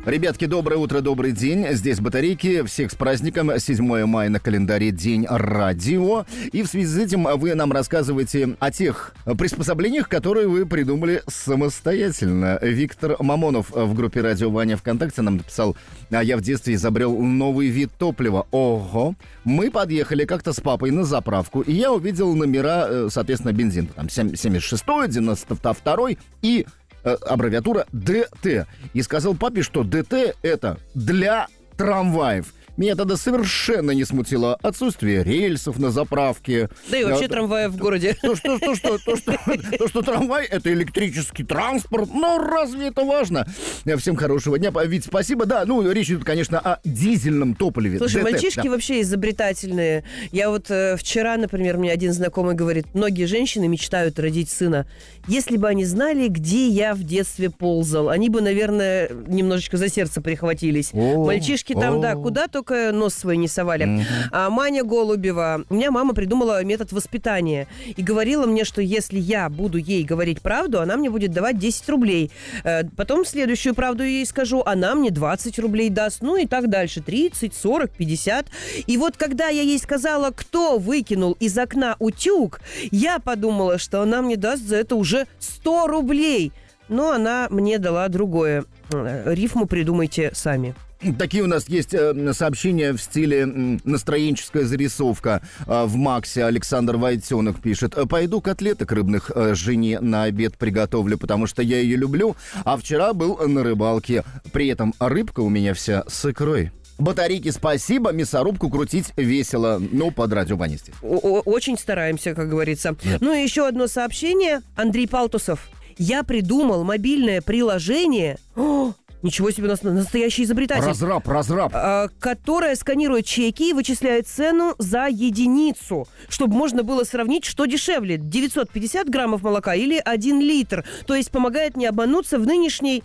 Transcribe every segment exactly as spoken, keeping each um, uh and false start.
Ребятки, доброе утро, добрый день. Здесь батарейки. Всех с праздником. седьмое мая на календаре, день радио. И в связи с этим вы нам рассказываете о тех приспособлениях, которые вы придумали самостоятельно. Виктор Мамонов в группе «Радио Ваня» ВКонтакте нам написал: а я в детстве изобрел новый вид топлива. Ого! Мы подъехали как-то с папой на заправку, и я увидел номера, соответственно, бензин. Там семьдесят шестой, девяносто второй и э, аббревиатура ДТ. И сказал папе, что ДТ это для трамваев. Меня тогда совершенно не смутило отсутствие рельсов на заправке. Да и вообще трамваев в городе. То, что, то, что, то, что, то, что трамвай — это электрический транспорт. Ну, разве это важно? Всем хорошего дня. Вить, спасибо. Да, ну, речь идет, конечно, о дизельном топливе. Слушай, ДТ, мальчишки да. вообще изобретательные. Я вот э, вчера, например, мне один знакомый говорит: многие женщины мечтают родить сына. Если бы они знали, где я в детстве ползал, они бы, наверное, немножечко за сердце прихватились. О, мальчишки там, о. да, куда только нос свой не совали. Mm-hmm. А Маня Голубева. У меня мама придумала метод воспитания и говорила мне, что если я буду ей говорить правду, она мне будет давать десять рублей. Потом следующую правду ей скажу, она мне двадцать рублей даст. Ну и так дальше. тридцать, сорок, пятьдесят. И вот когда я ей сказала, кто выкинул из окна утюг, я подумала, что она мне даст за это уже сто рублей. Но она мне дала другое. Рифму придумайте сами. Такие у нас есть э, сообщения в стиле э, настроенческая зарисовка. Э, в Максе Александр Войтенок пишет: пойду котлеток рыбных э, жене на обед приготовлю, потому что я ее люблю, а вчера был на рыбалке. При этом рыбка у меня вся с икрой. Батарейки, спасибо, мясорубку крутить весело. Ну, под радио Ваня здесь. Очень стараемся, как говорится. Нет. Ну и еще одно сообщение. Андрей Палтусов. Я придумал мобильное приложение... О! Ничего себе, у нас настоящий изобретатель. Разраб, разраб. А, которая сканирует чеки и вычисляет цену за единицу, чтобы можно было сравнить, что дешевле, девятьсот пятьдесят граммов молока или один литр. То есть помогает не обмануться в нынешней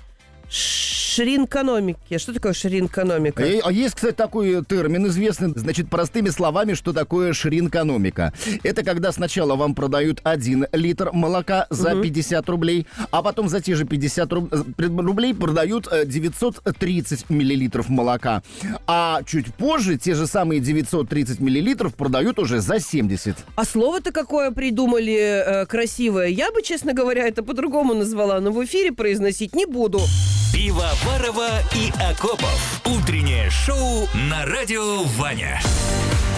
шринкономике. Что такое шринкономика? А есть, кстати, такой термин известный, значит, простыми словами, что такое шринкономика. Это когда сначала вам продают один литр молока за угу. пятьдесят рублей, а потом за те же пятьдесят рублей продают девятьсот тридцать миллилитров молока. А чуть позже те же самые девятьсот тридцать миллилитров продают уже за семьдесят. А слово-то какое придумали э, красивое. Я бы, честно говоря, это по-другому назвала, но в эфире произносить не буду. Пивоварова и Акопов. Утреннее шоу на радио Ваня.